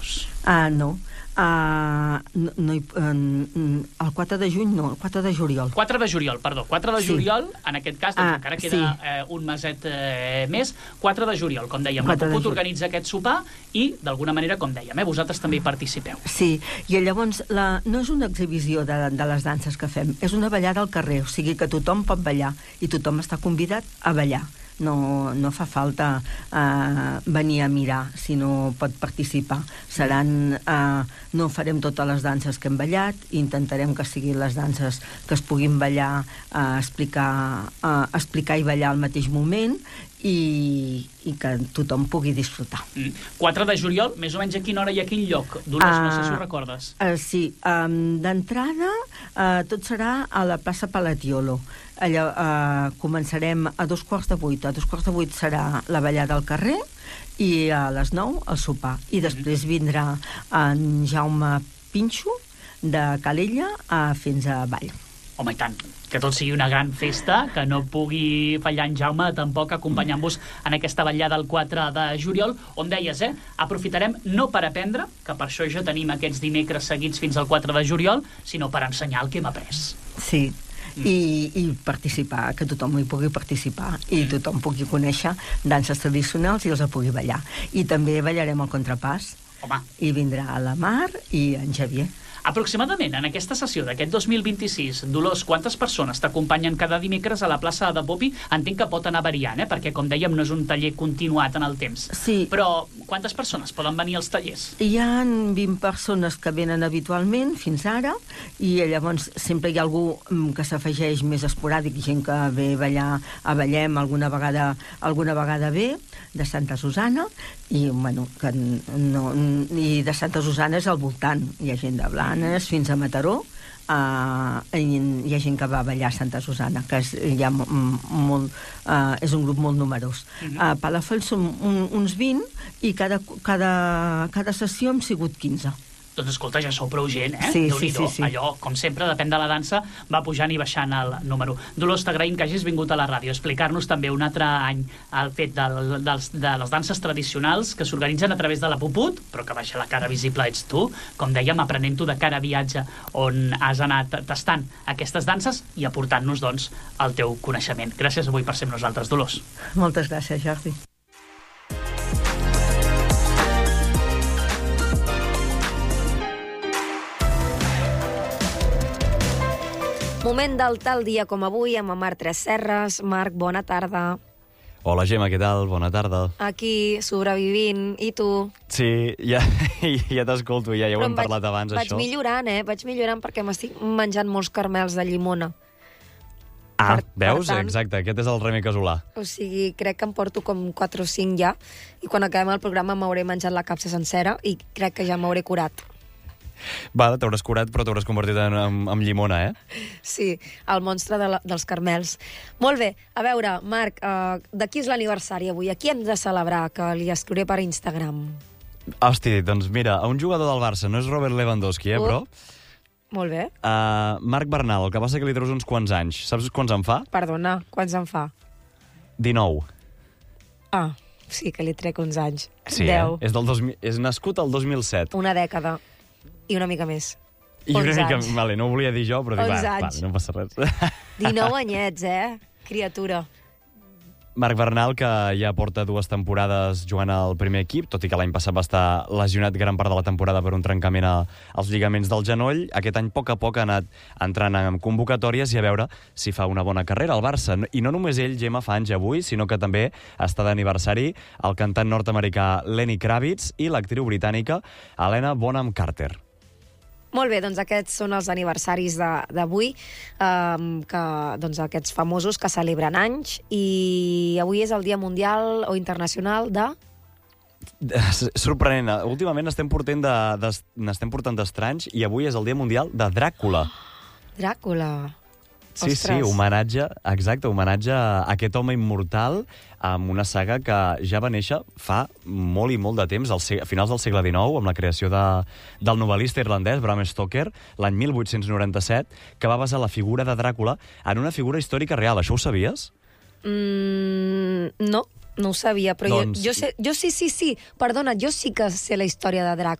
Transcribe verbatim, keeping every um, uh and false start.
Dolors? Ah, no. Uh, no, no hi, uh, el quatre de juny no, el quatre de juliol. quatre de juliol, perdó. quatre de Sí. juliol, en aquest cas, doncs Ah, encara queda sí. eh, un meset eh, més. quatre de juliol, com dèiem, la quatre de Puput juliol. organitza aquest sopar i, d'alguna manera, com dèiem, eh, vosaltres també hi participeu. Sí, i llavors la, no és una exhibició de, de les danses que fem, és una ballada al carrer, o sigui que tothom pot ballar i tothom està convidat a ballar. No, no fa falta uh, venir a mirar si no pot participar. Seran, uh, no farem totes les danses que hem ballat, intentarem que siguin les danses que es puguin ballar, uh, explicar, uh, explicar i ballar al mateix moment i, i que tothom pugui disfrutar. Mm. quatre de juliol, més o menys a quina hora i a quin lloc? Dolors, uh, no sé si ho recordes. Uh, sí, um, d'entrada uh, tot serà a la plaça Palatiolo. Allà uh, començarem a dos quarts de vuit. A dos quarts de vuit serà la ballada al carrer i a les nou el sopar. I després vindrà en Jaume Pinxo de Calella a fins a ball. Home, i tant, que tot sigui una gran festa, que no pugui fallar en Jaume tampoc acompanyant-vos en aquesta vetllada el quatre de juliol, on deies, eh, aprofitarem no per aprendre, que per això ja tenim aquests dimecres seguits fins al quatre de juliol, sinó per ensenyar el que hem après. Sí, I, i participar, que tothom hi pugui participar i tothom pugui conèixer danses tradicionals i els pugui ballar. I també ballarem el contrapàs. Home. I vindrà la Mar i en Xavier. Aproximadament, en aquesta sessió d'aquest dos mil vint-i-sis, Dolors, quantes persones t'acompanyen cada dimecres a la plaça de Popi? Entenc que pot anar variant, eh? Perquè, com dèiem, no és un taller continuat en el temps. Sí. Però quantes persones poden venir als tallers? Hi ha vint persones que venen habitualment, fins ara, i llavors sempre hi ha algú que s'afegeix més esporàdic, gent que ve a ballar a Ballem alguna vegada, alguna vegada ve, de Santa Susana, i, bueno, que no, i de Santa Susana és al voltant. Hi ha gent de Blanes fins a Mataró, uh, i hi ha gent que va a ballar a Santa Susana, que és, hi ha molt, uh, és un grup molt numerós. Uh-huh. A Palafolls són un, uns vint, i cada, cada, cada sessió hem sigut quinze. Doncs escolta, ja sou prou gent, eh? Sí, Déu-n'hi-do. sí, sí, sí. Allò, com sempre, depèn de la dansa, va pujant i baixant el número. Dolors, t'agraïm que hagis vingut a la ràdio a explicar-nos també un altre any el fet de, de, de les danses tradicionals que s'organitzen a través de la Puput, però que baixa la cara visible ets tu, com dèiem, aprenent-ho de cara a viatge, on has anat tastant aquestes danses i aportant-nos, doncs, el teu coneixement. Gràcies avui per ser amb nosaltres, Dolors. Moltes gràcies, Jordi. Moment del tal dia com avui amb en Marc Tresserras. Marc, bona tarda. Hola, Gemma, què tal? Bona tarda. Aquí, sobrevivint. I tu? Sí, ja, ja t'escolto, ja, ja ho hem vaig, parlat abans, vaig això. Vaig millorant, eh? Vaig millorant perquè m'estic menjant molts caramels de llimona. Ah, per, veus? Per tant, exacte, aquest és el remei casolà. O sigui, crec que em porto com quatre o cinc ja, i quan acabem el programa m'hauré menjat la capsa sencera i crec que ja m'hauré curat. Va, t'hauràs curat, però t'hauràs convertit en, en, en llimona, eh? Sí, el monstre de la, dels carmels. Molt bé, a veure, Marc, uh, de qui és l'aniversari avui? A qui hem de celebrar? Que li escriuré per Instagram. Hosti, doncs mira, a un jugador del Barça, no és Robert Lewandowski, eh, Uh. però... Molt bé. Uh, Marc Bernal, el que passa que li treus uns quants anys. Saps quants en fa? Perdona, quants en fa? dinou. Ah, sí que li trec uns anys. Sí, Deu. eh? És, del dos mil, és nascut el dos mil set. Una dècada. I una mica més. I una mica... anys. Vale, no ho volia dir jo, però dic, onze va, va, anys. no passa res. dinou anyets, eh? Criatura. Marc Bernal, que ja porta dues temporades jugant al primer equip, tot i que l'any passat va estar lesionat gran part de la temporada per un trencament a, als lligaments del genoll. Aquest any, a poc a poc, ha anat entrant en convocatòries i a veure si fa una bona carrera al Barça. I no només ell, Gemma, fa anys avui, sinó que també està d'aniversari el cantant nord-americà Lenny Kravitz i l'actriu britànica Helena Bonham Carter. Molt bé, doncs aquests són els aniversaris d'avui, um, que, doncs aquests famosos que celebren anys, i avui és el Dia Mundial o Internacional de... Sorprenent. Últimament estem portant de, de, n'estem portant d'estranys i avui és el Dia Mundial de Dràcula. Dràcula. Sí, Ostres. sí, homenatge, exacte, homenatge a aquest home immortal amb una saga que ja va néixer fa molt i molt de temps, al a finals del segle dinou, amb la creació de, del novel·lista irlandès Bram Stoker, l'any mil vuit-cents noranta-set, que va basar la figura de Dràcula en una figura històrica real. Això ho sabies? Mm, no, no ho sabia, però Doncs- jo, jo, sé, jo sí, sí, sí, perdona, jo sí que sé la història de Dràcula.